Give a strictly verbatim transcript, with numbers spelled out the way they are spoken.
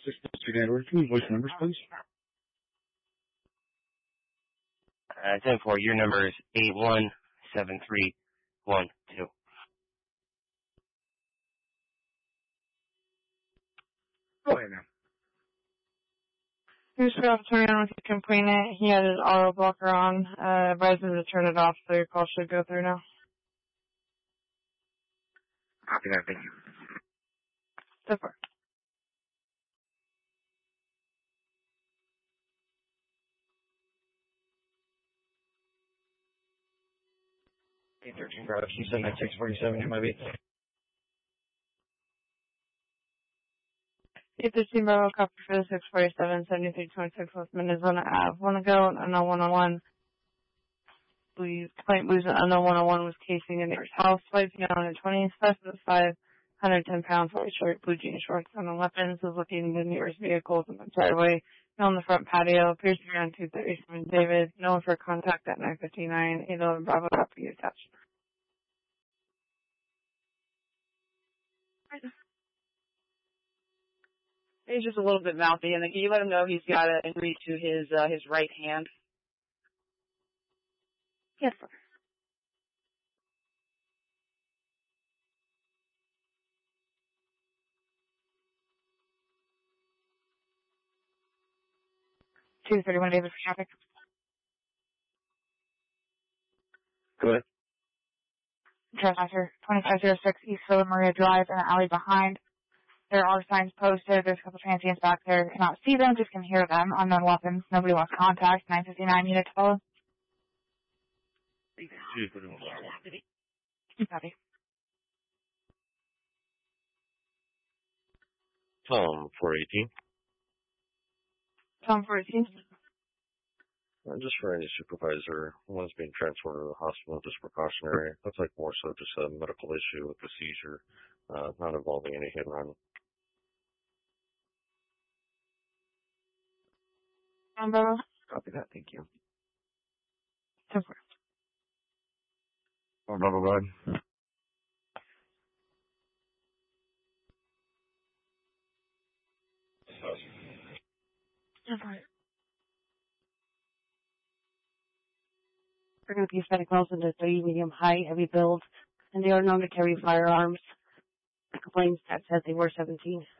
six Street Edward. Can you voice numbers, please? Uh, ten four, your number is eight one seven three one two. Go ahead now. He was supposed to turn around with the complainant. He had his auto blocker on. Uh, advised him to turn it off, so your call should go through now. Copy that, thank you. So far. eight thirteen Bravo, Q seven nine six forty-seven, M I B. eight thirteen Bravo, copy for the six forty-seven, seventy-three twenty-six West Minnesota Ave. Want to go? Unknown one oh one. Please, complaint believes that unknown one oh one was casing in neighbor's house. Swiping out on the twenty, size of five, one hundred ten pounds, white shirt, blue jean shorts, and the weapons was looking the nearest vehicles in the driveway. No on the front patio. Appears to be on two thirty-seven David. No one for contact at nine fifty-nine. eight eleven Bravo, copy attached. He's just a little bit mouthy, and then can you let him know he's got an injury to his uh, his right hand? Yes, sir. two thirty-one David for traffic. Go ahead. Trespasser, twenty-five oh six East Villa Maria Drive in the alley behind. There are signs posted. There's a couple transients back there. Cannot see them, just can hear them. Unknown weapons. Nobody wants contact. nine fifty-nine unit twelve. Copy. Tom, four eighteen. Tom fourteen. Uh, just for any supervisor, one's being transferred to the hospital, just precautionary. Looks like more so just a medical issue with the seizure, uh, not involving any hit and run. Bravo. Copy that, thank you. So far. Oh, Bravo, go ahead. So far. We're going to be aesthetic wells into three medium height, heavy build, and they are known to carry firearms. The complaint that says they were seventeen.